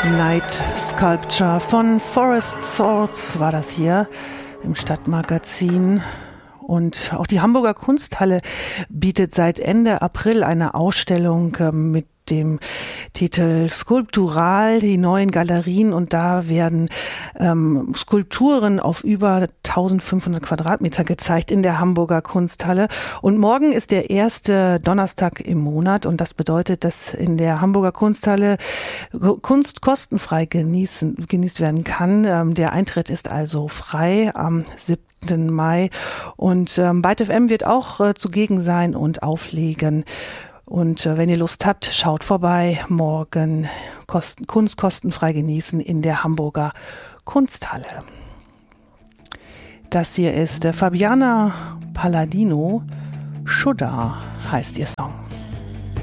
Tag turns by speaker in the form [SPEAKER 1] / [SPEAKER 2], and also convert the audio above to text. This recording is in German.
[SPEAKER 1] Night Sculpture von Forest Thoughts war das hier im Stadtmagazin. Und auch die Hamburger Kunsthalle bietet seit Ende April eine Ausstellung mit dem Titel Skulptural, die neuen Galerien, und da werden Skulpturen auf über 1500 Quadratmeter gezeigt in der Hamburger Kunsthalle. Und morgen ist der erste Donnerstag im Monat und das bedeutet, dass in der Hamburger Kunsthalle Kunst kostenfrei genießt werden kann. Der Eintritt ist also frei am 7. Mai und Byte FM wird auch zugegen sein und auflegen. Und wenn ihr Lust habt, schaut vorbei. Morgen Kunst kostenfrei genießen in der Hamburger Kunsthalle. Das hier ist Fabiana Palladino. Shudder heißt ihr Song.